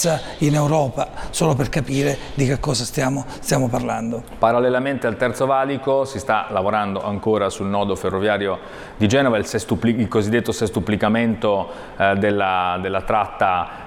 sicurezza in Europa, solo per capire di che cosa stiamo parlando. Parallelamente al Terzo Valico si sta lavorando ancora sul nodo ferroviario di Genova, il cosiddetto sestuplicamento della tratta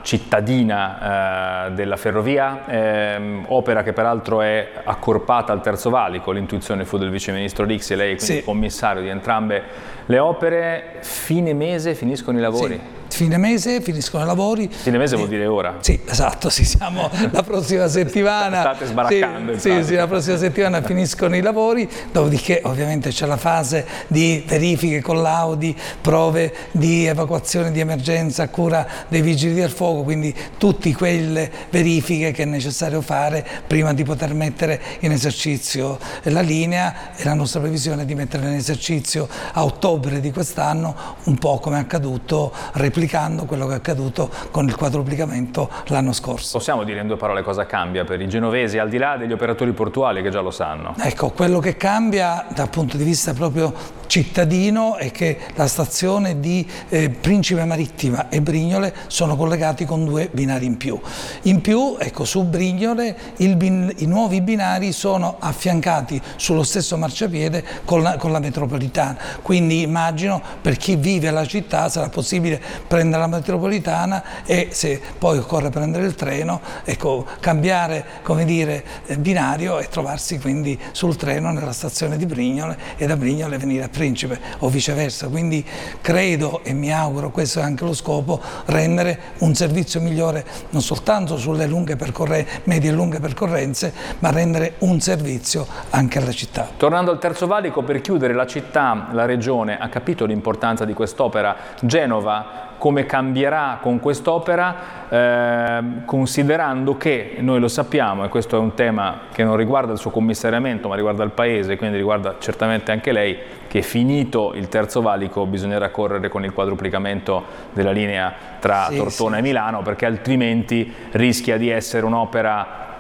cittadina della ferrovia, opera che peraltro è accorpata al Terzo Valico. L'intuizione fu del viceministro Rixi, lei quindi commissario di entrambe le opere. Fine mese finiscono i lavori? Sì. Fine mese finiscono i lavori. Fine mese vuol dire ora? Sì, esatto, siamo la prossima settimana. State sbaraccando. Sì, la prossima settimana finiscono i lavori, dopodiché ovviamente c'è la fase di verifiche collaudi, prove di evacuazione di emergenza a cura dei vigili del fuoco, quindi tutte quelle verifiche che è necessario fare prima di poter mettere in esercizio la linea, e la nostra previsione è di metterla in esercizio a ottobre di quest'anno, un po' come è accaduto, replicando quello che è accaduto con il quadruplicamento l'anno scorso. Possiamo dire in due parole cosa cambia per i genovesi, al di là degli operatori portuali che già lo sanno? Ecco, quello che cambia dal punto di vista proprio cittadino è che la stazione di Principe Marittima e Brignole sono collegati con 2 binari in più. In più, ecco, su Brignole i nuovi binari sono affiancati sullo stesso marciapiede con la metropolitana, quindi immagino per chi vive la città sarà possibile prendere la metropolitana e, se poi occorre prendere il treno, ecco, cambiare, come dire, binario e trovarsi quindi sul treno nella stazione di Brignole e da Brignole venire a Principe o viceversa. Quindi credo e mi auguro, questo è anche lo scopo, rendere un servizio migliore non soltanto sulle medie e lunghe percorrenze, ma rendere un servizio anche alla città. Tornando al Terzo Valico, per chiudere, la città, la regione ha capito l'importanza di quest'opera. Genova come cambierà con quest'opera, considerando che noi lo sappiamo, e questo è un tema che non riguarda il suo commissariamento ma riguarda il Paese, quindi riguarda certamente anche lei, che finito il Terzo Valico bisognerà correre con il quadruplicamento della linea tra Tortona e Milano, perché altrimenti rischia di essere un'opera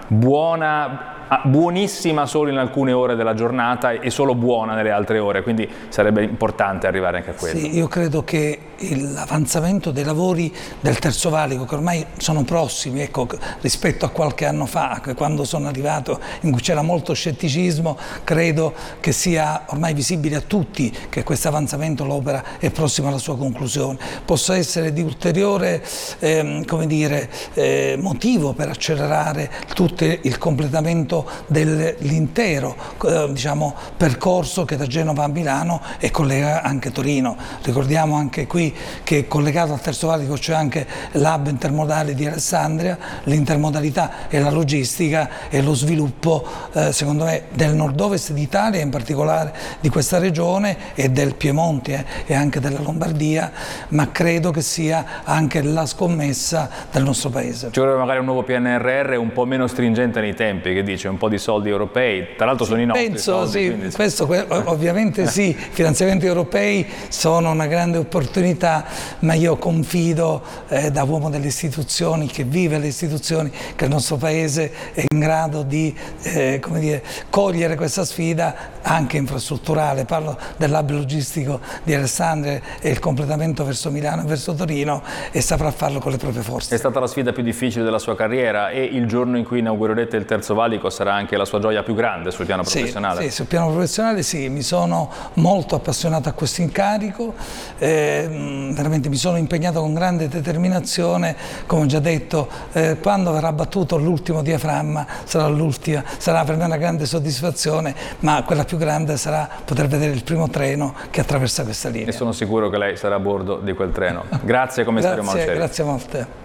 buonissima solo in alcune ore della giornata e solo buona nelle altre ore, quindi sarebbe importante arrivare anche a quello. Sì, io credo che l'avanzamento dei lavori del Terzo Valico, che ormai sono prossimi, ecco, rispetto a qualche anno fa, quando sono arrivato, in cui c'era molto scetticismo, credo che sia ormai visibile a tutti che questo avanzamento, l'opera è prossima alla sua conclusione. Possa essere di ulteriore come dire, motivo per accelerare tutto il completamento dell'intero diciamo, percorso che da Genova a Milano e collega anche Torino. Ricordiamo anche qui che collegato al Terzo Valico c'è anche l'hub intermodale di Alessandria, l'intermodalità e la logistica e lo sviluppo secondo me del nord-ovest d'Italia, in particolare di questa regione e del Piemonte e anche della Lombardia, ma credo che sia anche la scommessa del nostro Paese. Ci vorrebbe magari un nuovo PNRR un po' meno stringente nei tempi, che dice, un po' di soldi europei, tra l'altro sono i nostri penso soldi, sì, quindi... questo ovviamente sì, i finanziamenti europei sono una grande opportunità, ma io confido da uomo delle istituzioni, che vive le istituzioni, che il nostro Paese è in grado di come dire, cogliere questa sfida anche infrastrutturale. Parlo dell'hub logistico di Alessandria e il completamento verso Milano e verso Torino, e saprà farlo con le proprie forze. È stata la sfida più difficile della sua carriera, e il giorno in cui inaugurerete il Terzo Valico sarà anche la sua gioia più grande sul piano professionale? Sì, sul piano professionale sì, mi sono molto appassionato a questo incarico, veramente mi sono impegnato con grande determinazione, come ho già detto, quando verrà battuto l'ultimo diaframma sarà per me una grande soddisfazione, ma quella più grande sarà poter vedere il primo treno che attraversa questa linea. E sono sicuro che lei sarà a bordo di quel treno. Grazie commissario Malcelli. Grazie molte.